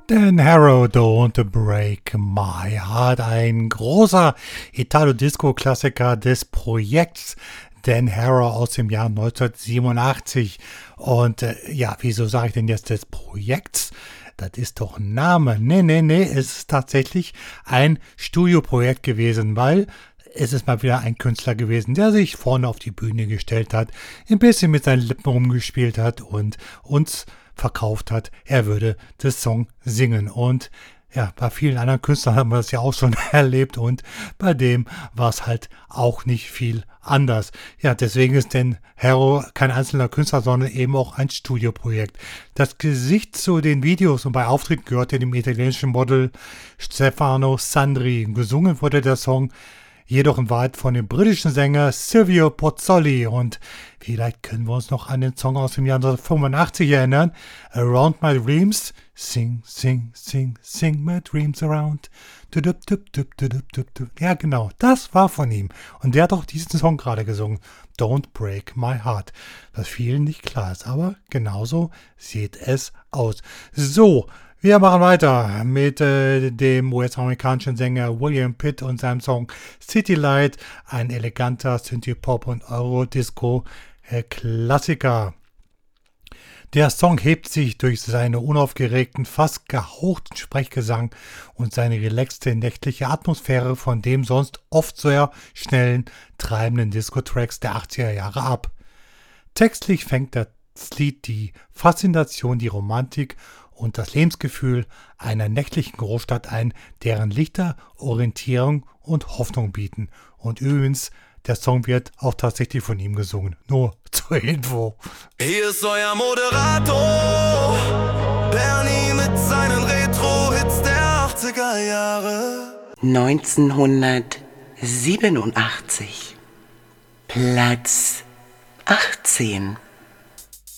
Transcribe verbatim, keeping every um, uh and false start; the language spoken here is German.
Dan Harrow, Don't Break My Heart, ein großer Italo-Disco-Klassiker des Projekts Dan Harrow aus dem Jahr neunzehnhundertsiebenundachtzig. Und äh, ja, wieso sage ich denn jetzt des Projekts? Das ist doch ein Name. Nee, nee, nee, es ist tatsächlich ein Studioprojekt gewesen, weil es ist mal wieder ein Künstler gewesen, der sich vorne auf die Bühne gestellt hat, ein bisschen mit seinen Lippen rumgespielt hat und uns verkauft hat, er würde das Song singen. Und ja, bei vielen anderen Künstlern haben wir das ja auch schon erlebt und bei dem war es halt auch nicht viel anders. Ja, deswegen ist denn Harrow kein einzelner Künstler, sondern eben auch ein Studioprojekt. Das Gesicht zu den Videos und bei Auftritten gehörte dem italienischen Model Stefano Sandri. Gesungen wurde der Song jedoch in Wahrheit von dem britischen Sänger Silvio Pozzoli. Und vielleicht können wir uns noch an den Song aus dem Jahr neunzehnhundertfünfundachtzig erinnern. Around My Dreams. Sing, sing, sing, sing my dreams around. Ja, genau, das war von ihm. Und der hat auch diesen Song gerade gesungen. Don't Break My Heart. Was vielen nicht klar ist, aber genauso sieht es aus. So, wir machen weiter mit äh, dem U S-amerikanischen Sänger William Pitt und seinem Song City Light, ein eleganter Synthie-Pop- und Euro-Disco-Klassiker. Der Song hebt sich durch seine unaufgeregten, fast gehauchten Sprechgesang und seine relaxte nächtliche Atmosphäre von dem sonst oft sehr schnellen, treibenden Disco-Tracks der achtziger Jahre ab. Textlich fängt das Lied die Faszination, die Romantik und das Lebensgefühl einer nächtlichen Großstadt ein, deren Lichter Orientierung und Hoffnung bieten. Und übrigens, der Song wird auch tatsächlich von ihm gesungen. Nur zur Info. Hier ist euer Moderator, Bernie mit seinen Retro-Hits der achtziger Jahre. neunzehnhundertsiebenundachtzig. Platz achtzehn.